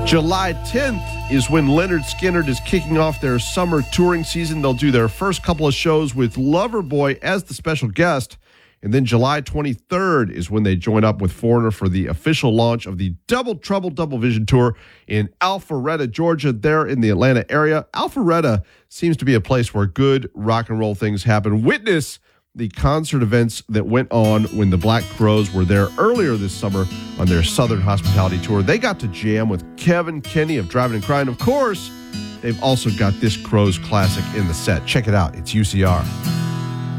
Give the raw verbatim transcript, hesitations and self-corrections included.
July tenth is when Lynyrd Skynyrd is kicking off their summer touring season. They'll do their first couple of shows with Loverboy as the special guest. And then July twenty-third is when they join up with Foreigner for the official launch of the Double Trouble Double Vision Tour in Alpharetta, Georgia, there in the Atlanta area. Alpharetta seems to be a place where good rock and roll things happen. Witness the concert events that went on when the Black Crowes were there earlier this summer on their Southern Hospitality Tour. They got to jam with Kevin Kenny of Driving and Crying. Of course, they've also got this Crowes classic in the set. Check it out. It's U C R.